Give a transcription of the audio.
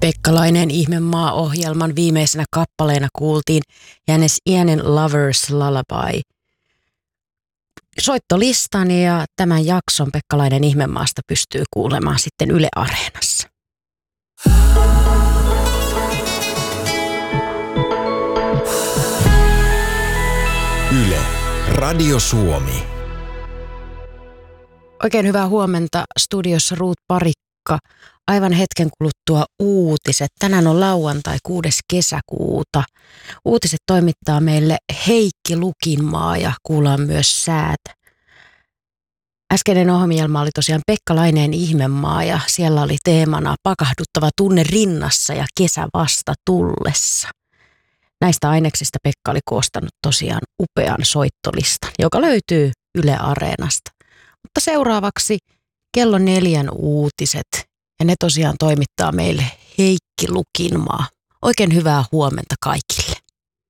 Pekkalainen Ihmemaa-ohjelman viimeisenä kappaleena kuultiin Janis Ienin Lover's Lullaby. Soittolistani ja tämän jakson Pekkalainen Ihmemaasta pystyy kuulemaan sitten Yle Areenassa. Yle, Radio Suomi. Oikein hyvää huomenta. Studiossa Ruut Parikka. Aivan hetken kuluttua uutiset. Tänään on lauantai 6. kesäkuuta. Uutiset toimittaa meille Heikki Lukinmaa ja kuullaan myös säätä. Äskeinen ohjelma oli tosiaan Pekkalainen Ihmemaa ja siellä oli teemana pakahduttava tunne rinnassa ja kesä vasta tullessa. Näistä aineksista Pekka oli koostanut tosiaan upean soittolistan, joka löytyy Yle Areenasta. Mutta seuraavaksi kello 4 uutiset ja ne tosiaan toimittaa meille Heikki Lukinmaa. Oikein hyvää huomenta kaikille.